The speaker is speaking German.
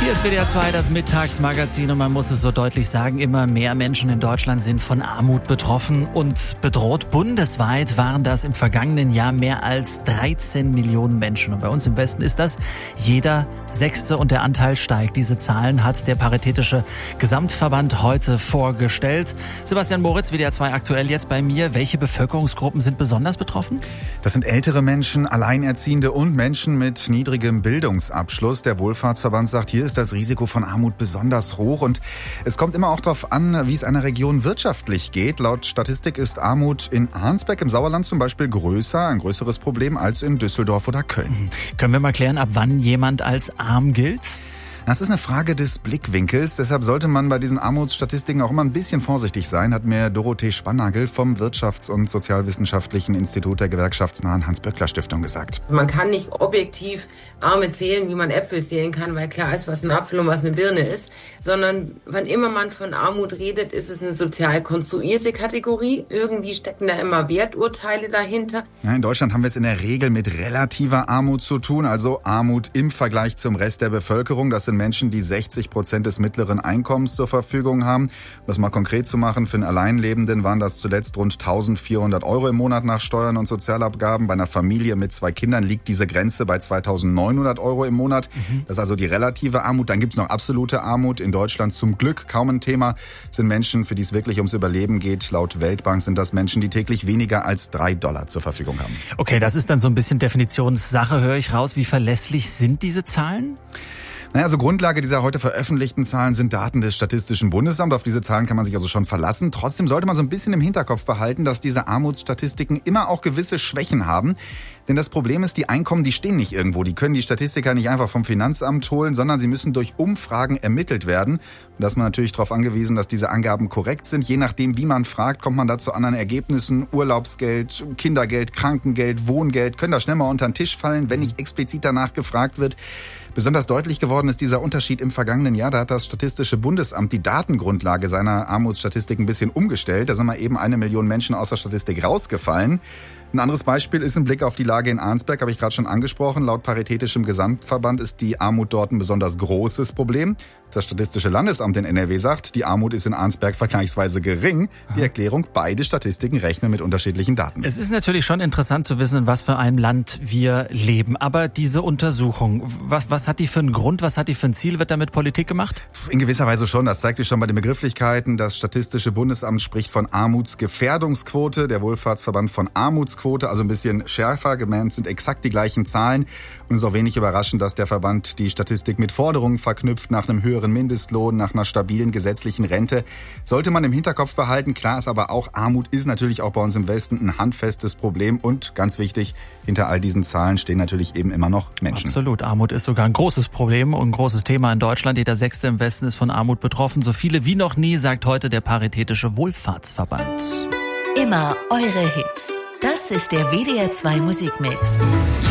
Hier ist WDR 2, das Mittagsmagazin, und man muss es so deutlich sagen, immer mehr Menschen in Deutschland sind von Armut betroffen und bedroht. Bundesweit waren das im vergangenen Jahr mehr als 13 Millionen Menschen. Und bei uns im Westen ist das jeder Sechste und der Anteil steigt. Diese Zahlen hat der Paritätische Gesamtverband heute vorgestellt. Sebastian Moritz, WDR 2 aktuell jetzt bei mir. Welche Bevölkerungsgruppen sind besonders betroffen? Das sind ältere Menschen, Alleinerziehende und Menschen mit niedrigem Bildungsabschluss. Der Wohlfahrtsverband sagt, hier ist das Risiko von Armut besonders hoch, und es kommt immer auch darauf an, wie es einer Region wirtschaftlich geht. Laut Statistik ist Armut in Arnsberg im Sauerland zum Beispiel ein größeres Problem als in Düsseldorf oder Köln. Können wir mal klären, ab wann jemand als arm gilt? Das ist eine Frage des Blickwinkels. Deshalb sollte man bei diesen Armutsstatistiken auch immer ein bisschen vorsichtig sein, hat mir Dorothee Spannagel vom Wirtschafts- und Sozialwissenschaftlichen Institut der gewerkschaftsnahen Hans-Böckler-Stiftung gesagt. Man kann nicht objektiv Arme zählen, wie man Äpfel zählen kann, weil klar ist, was ein Apfel und was eine Birne ist. Sondern wann immer man von Armut redet, ist es eine sozial konstruierte Kategorie. Irgendwie stecken da immer Werturteile dahinter. Ja, in Deutschland haben wir es in der Regel mit relativer Armut zu tun, also Armut im Vergleich zum Rest der Bevölkerung. Das sind Menschen, die 60% des mittleren Einkommens zur Verfügung haben. Um das mal konkret zu machen, für einen Alleinlebenden waren das zuletzt rund 1.400 Euro im Monat nach Steuern und Sozialabgaben. Bei einer Familie mit 2 Kindern liegt diese Grenze bei 2.900 Euro im Monat. Das ist also die relative Armut. Dann gibt es noch absolute Armut. In Deutschland zum Glück kaum ein Thema. Das sind Menschen, für die es wirklich ums Überleben geht. Laut Weltbank sind das Menschen, die täglich weniger als $3 zur Verfügung haben. Okay, das ist dann so ein bisschen Definitionssache, höre ich raus. Wie verlässlich sind diese Zahlen? Naja, also Grundlage dieser heute veröffentlichten Zahlen sind Daten des Statistischen Bundesamts. Auf diese Zahlen kann man sich also schon verlassen. Trotzdem sollte man so ein bisschen im Hinterkopf behalten, dass diese Armutsstatistiken immer auch gewisse Schwächen haben. Denn das Problem ist, die Einkommen, die stehen nicht irgendwo. Die können die Statistiker nicht einfach vom Finanzamt holen, sondern sie müssen durch Umfragen ermittelt werden. Und da ist man natürlich darauf angewiesen, dass diese Angaben korrekt sind. Je nachdem, wie man fragt, kommt man da zu anderen Ergebnissen. Urlaubsgeld, Kindergeld, Krankengeld, Wohngeld können da schnell mal unter den Tisch fallen, wenn nicht explizit danach gefragt wird. Besonders deutlich geworden ist dieser Unterschied im vergangenen Jahr. Da hat das Statistische Bundesamt die Datengrundlage seiner Armutsstatistik ein bisschen umgestellt. Da sind mal eben 1 Million Menschen aus der Statistik rausgefallen. Ein anderes Beispiel ist ein Blick auf die Lage in Arnsberg, habe ich gerade schon angesprochen. Laut Paritätischem Gesamtverband ist die Armut dort ein besonders großes Problem. Das Statistische Landesamt in NRW sagt, die Armut ist in Arnsberg vergleichsweise gering. Die Erklärung, beide Statistiken rechnen mit unterschiedlichen Daten. Es ist natürlich schon interessant zu wissen, in was für einem Land wir leben. Aber diese Untersuchung, was hat die für einen Grund, was hat die für ein Ziel? Wird damit Politik gemacht? In gewisser Weise schon. Das zeigt sich schon bei den Begrifflichkeiten. Das Statistische Bundesamt spricht von Armutsgefährdungsquote, der Wohlfahrtsverband von Armutsquote, also ein bisschen schärfer. Gemeint sind exakt die gleichen Zahlen. Und es ist auch wenig überraschend, dass der Verband die Statistik mit Forderungen verknüpft nach einem höheren Mindestlohn, nach einer stabilen gesetzlichen Rente. Sollte man im Hinterkopf behalten. Klar ist aber auch, Armut ist natürlich auch bei uns im Westen ein handfestes Problem. Und ganz wichtig, hinter all diesen Zahlen stehen natürlich eben immer noch Menschen. Absolut. Armut ist sogar ein großes Problem und ein großes Thema in Deutschland. Jeder Sechste im Westen ist von Armut betroffen. So viele wie noch nie, sagt heute der Paritätische Wohlfahrtsverband. Immer eure Hits. Das ist der WDR 2 Musikmix.